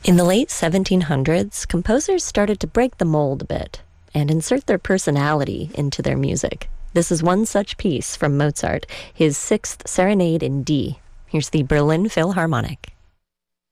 In the late 1700s, composers started to break the mold a bit and insert their personality into their music. This is one such piece from Mozart, his Sixth Serenade in D. Here's the Berlin Philharmonic.